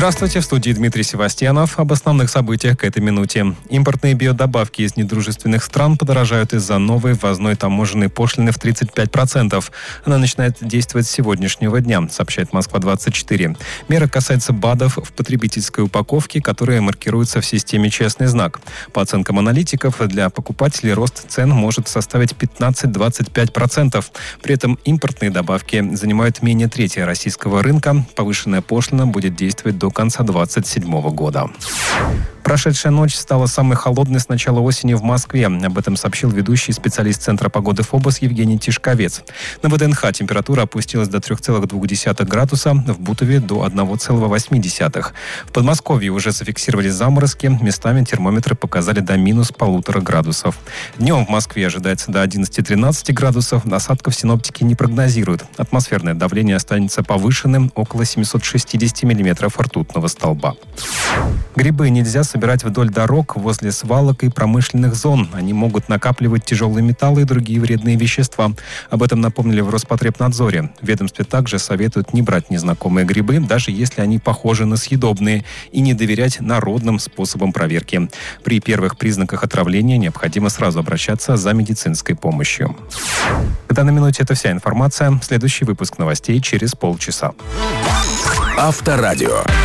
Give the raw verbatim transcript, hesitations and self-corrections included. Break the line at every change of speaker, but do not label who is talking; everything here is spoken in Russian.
Здравствуйте, в студии Дмитрий Севастьянов. Об основных событиях к этой минуте. Импортные биодобавки из недружественных стран подорожают из-за новой ввозной таможенной пошлины в тридцать пять процентов. Она начинает действовать с сегодняшнего дня, сообщает Москва двадцать четыре. Мера касается БАДов в потребительской упаковке, которые маркируются в системе «Честный знак». По оценкам аналитиков, для покупателей рост цен может составить пятнадцать-двадцать пять процентов. При этом импортные добавки занимают менее трети российского рынка. Повышенная пошлина будет действовать до конца двадцать седьмого года. Прошедшая ночь стала самой холодной с начала осени в Москве. Об этом сообщил ведущий специалист Центра погоды ФОБОС Евгений Тишковец. На ВДНХ температура опустилась до три целых две десятых градуса, в Бутове до один целых восемь десятых. В Подмосковье уже зафиксировались заморозки. Местами термометры показали до минус полутора градусов. Днем в Москве ожидается до одиннадцати-тринадцати градусов. Осадков синоптики не прогнозируют. Атмосферное давление останется повышенным, около семьсот шестьдесят миллиметров ртутного столба. Грибы нельзя собирать вдоль дорог, возле свалок и промышленных зон. Они могут накапливать тяжелые металлы и другие вредные вещества. Об этом напомнили в Роспотребнадзоре. В ведомстве также советуют не брать незнакомые грибы, даже если они похожи на съедобные, и не доверять народным способам проверки. При первых признаках отравления необходимо сразу обращаться за медицинской помощью. В данной минуте это вся информация. Следующий выпуск новостей через полчаса.
Авторадио.